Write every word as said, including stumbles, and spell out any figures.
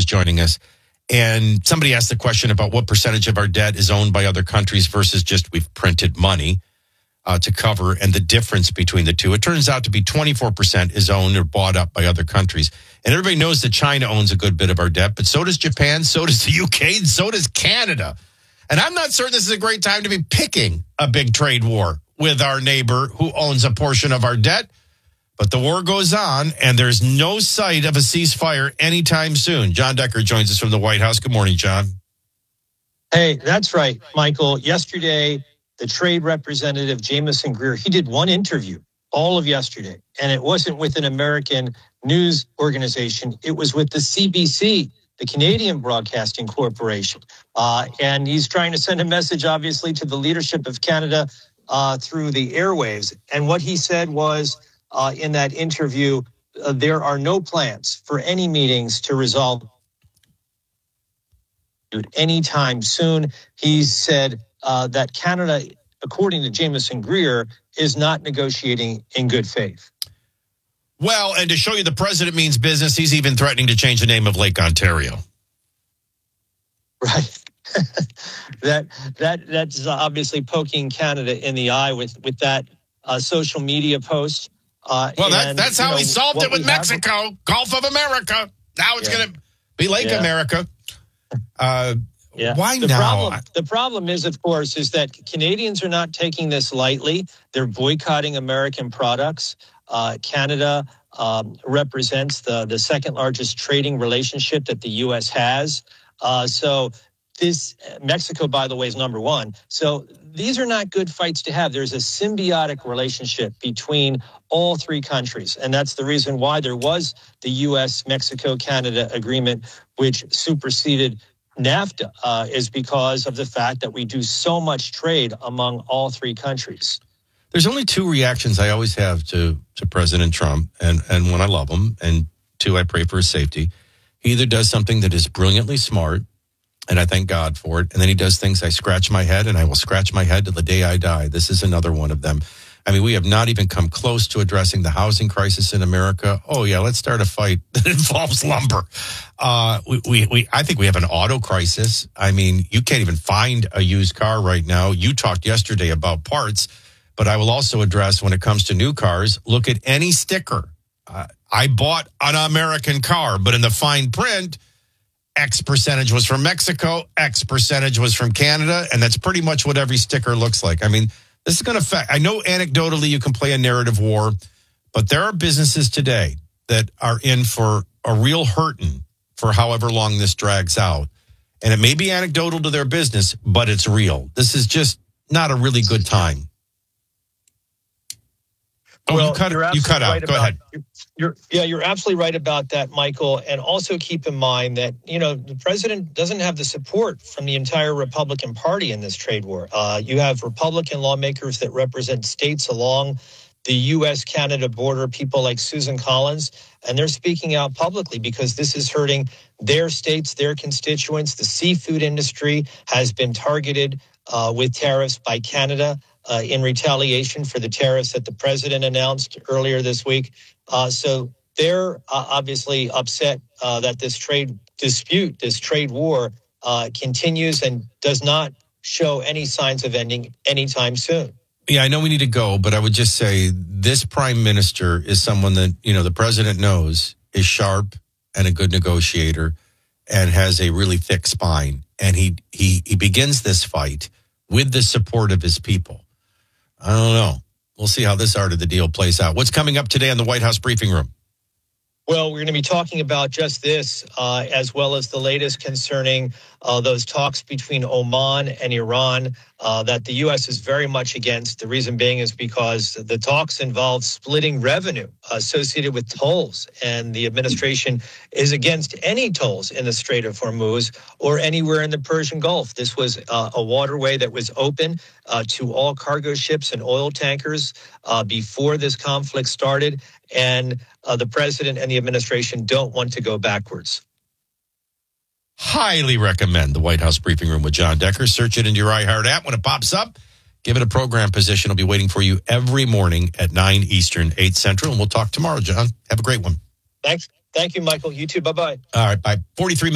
is joining us. And somebody asked the question about what percentage of our debt is owned by other countries versus just we've printed money uh, to cover, and the difference between the two. It turns out to be twenty-four percent is owned or bought up by other countries. And everybody knows that China owns a good bit of our debt, but so does Japan, so does the U K, and so does Canada. And I'm not certain this is a great time to be picking a big trade war with our neighbor who owns a portion of our debt. But the war goes on, and there's no sight of a ceasefire anytime soon. John Decker joins us from the White House. Good morning, John. Hey, that's right, Michael. Yesterday, the trade representative, Jamieson Greer, he did one interview all of yesterday, and it wasn't with an American news organization. It was with the C B C, the Canadian Broadcasting Corporation. Uh, and he's trying to send a message, obviously, to the leadership of Canada uh, through the airwaves. And what he said was, Uh, in that interview, uh, there are no plans for any meetings to resolve anytime soon. He said uh, that Canada, according to Jamieson Greer, is not negotiating in good faith. Well, and to show you the president means business, he's even threatening to change the name of Lake Ontario. Right. that that that's obviously poking Canada in the eye with, with that uh, social media post. Uh, well, that, that's how know, he solved it with Mexico. Have... Gulf of America. Now it's yeah. going to be Lake yeah. America. Uh, yeah. Why the now? Problem, the problem is, of course, is that Canadians are not taking this lightly. They're boycotting American products. Uh, Canada um, represents the, the second largest trading relationship that the U S has. Uh, so this Mexico, by the way, is number one. So these are not good fights to have. There's a symbiotic relationship between all three countries. And that's the reason why there was the U S Mexico Canada agreement, which superseded NAFTA, uh, is because of the fact that we do so much trade among all three countries. There's only two reactions I always have to, to President Trump. And, and one, I love him. And two, I pray for his safety. He either does something that is brilliantly smart, and I thank God for it. And then he does things, I scratch my head, and I will scratch my head till the day I die. This is another one of them. I mean, we have not even come close to addressing the housing crisis in America. Oh, yeah, let's start a fight that involves lumber. Uh, we, we, we, I think we have an auto crisis. I mean, you can't even find a used car right now. You talked yesterday about parts, but I will also address when it comes to new cars, look at any sticker. Uh, I bought an American car, but in the fine print, X percentage was from Mexico, X percentage was from Canada, and that's pretty much what every sticker looks like. I mean, this is going to affect, I know anecdotally you can play a narrative war, but there are businesses today that are in for a real hurting for however long this drags out. And it may be anecdotal to their business, but it's real. This is just not a really good time. Oh, well, you cut, you cut out. Right Go about, ahead. You're, you're, yeah, you're absolutely right about that, Michael. And also keep in mind that, you know, the president doesn't have the support from the entire Republican Party in this trade war. Uh, you have Republican lawmakers that represent states along the U S Canada border, people like Susan Collins, and they're speaking out publicly because this is hurting their states, their constituents. The seafood industry has been targeted uh, with tariffs by Canada. Uh, in retaliation for the tariffs that the president announced earlier this week. Uh, so they're uh, obviously upset uh, that this trade dispute, this trade war uh, continues and does not show any signs of ending anytime soon. Yeah, I know we need to go, but I would just say this prime minister is someone that, you know, the president knows is sharp and a good negotiator and has a really thick spine. And he he he begins this fight with the support of his people. I don't know. We'll see how this art of the deal plays out. What's coming up today in the White House briefing room? Well, we're going to be talking about just this, uh, as well as the latest concerning uh, those talks between Oman and Iran uh, that the U S is very much against. The reason being is because the talks involve splitting revenue associated with tolls, and the administration is against any tolls in the Strait of Hormuz or anywhere in the Persian Gulf. This was uh, a waterway that was open uh, to all cargo ships and oil tankers uh, before this conflict started, and uh, the president and the administration don't want to go backwards. Highly recommend the White House briefing room with John Decker. Search it into your iHeart app. When it pops up, give it a program position. It'll be waiting for you every morning at nine Eastern, eight Central. And we'll talk tomorrow, John. Have a great one. Thanks. Thank you, Michael. You too. Bye-bye. All right. Bye. forty-three minutes.